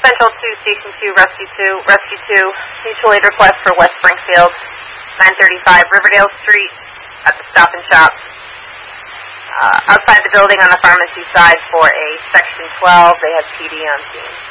Central 2, Station 2, Rescue 2, mutual aid request for West Springfield, 935 Riverdale Street at the Stop and Shop. Outside the building on the pharmacy side for a Section 12, they have PD on scene.